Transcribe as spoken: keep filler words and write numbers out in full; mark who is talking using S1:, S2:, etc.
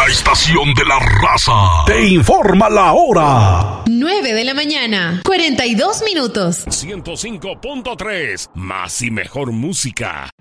S1: La estación de la raza te informa la hora.
S2: nueve de la mañana, cuarenta y dos minutos.
S3: ciento cinco punto tres, más y mejor música.